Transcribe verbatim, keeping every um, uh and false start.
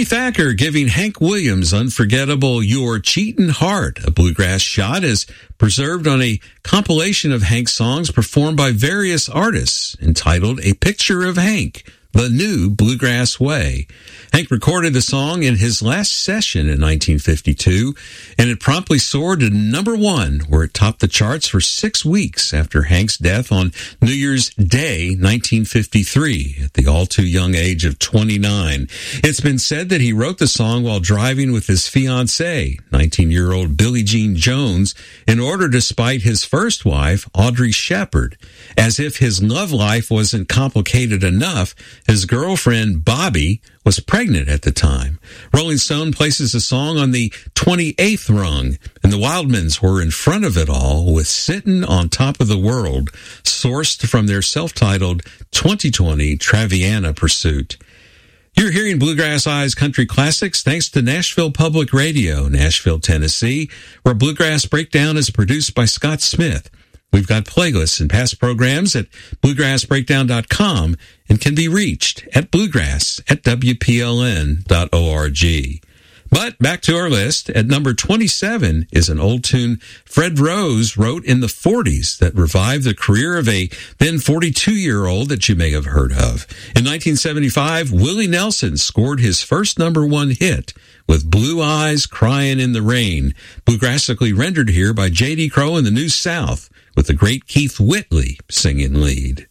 Bernie Thacker giving Hank Williams' unforgettable Your Cheatin' Heart a bluegrass shot is preserved on a compilation of Hank's songs performed by various artists entitled A Picture of Hank, The New Bluegrass Way. Hank recorded the song in his last session in nineteen fifty-two, and it promptly soared to number one, where it topped the charts for six weeks after Hank's death on New Year's Day, nineteen fifty-three, at the all-too-young age of twenty-nine. It's been said that he wrote the song while driving with his fiancée, nineteen-year-old Billie Jean Jones, in order to spite his first wife, Audrey Shepard. As if his love life wasn't complicated enough, his girlfriend, Bobby, was pregnant at the time. Rolling Stone places the song on the twenty-eighth rung, and the Wildmans were in front of it all with Sittin' on Top of the World, sourced from their self-titled twenty twenty Traviana Pursuit. You're hearing Bluegrass Eyes Country Classics thanks to Nashville Public Radio, Nashville, Tennessee, where Bluegrass Breakdown is produced by Scott Smith. We've got playlists and past programs at bluegrass breakdown dot com and can be reached at bluegrass at w p l n dot org. But back to our list. At number twenty-seven is an old tune Fred Rose wrote in the forties that revived the career of a then forty-two-year-old that you may have heard of. In nineteen seventy-five, Willie Nelson scored his first number one hit with Blue Eyes Crying in the Rain, bluegrassically rendered here by J D. Crowe and the New South, with the great Keith Whitley singing lead.